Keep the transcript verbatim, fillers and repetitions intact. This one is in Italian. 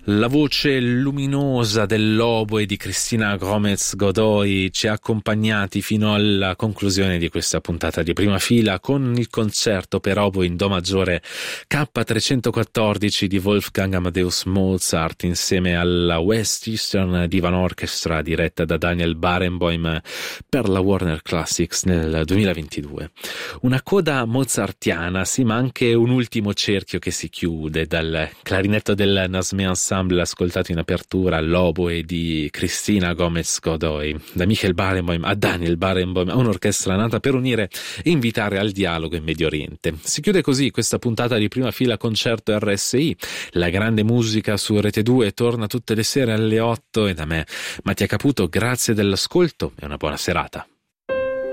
La voce luminosa dell'oboe di Cristina Gomez Godoy ci ha accompagnati fino alla conclusione di questa puntata di Prima Fila con il concerto per oboe in do maggiore K trecentoquattordici di Wolfgang Amadeus Mozart insieme alla West Eastern Divan Orchestra diretta da Daniel Barenboim per la Warner Classics nel duemilaventidue. Una coda mozartiana, sì, ma anche un ultimo cerchio che si chiude dal clarinetto del Nasmé Ensemble ascoltato in apertura all'oboe di Cristina Gomez Godoy, da Michael Barenboim a Daniel Barenboim, a un'orchestra nata per unire e invitare al dialogo in Medio Oriente. Si chiude così questa puntata di Prima Fila Concerto R S I. La grande musica su Rete due torna tutte le sere alle otto e da me, Mattia Caputo, grazie dell'ascolto e una buona serata.